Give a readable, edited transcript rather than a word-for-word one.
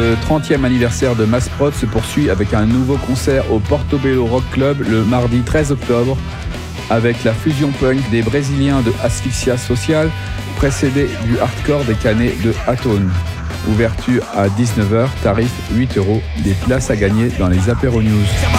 le 30e anniversaire de Massprod se poursuit avec un nouveau concert au Portobello Rock Club le mardi 13 octobre avec la fusion punk des Brésiliens de Asphyxia Social, précédé du hardcore des Canets de Atone. Ouverture à 19h, tarif 8 €, des places à gagner dans les apéros news.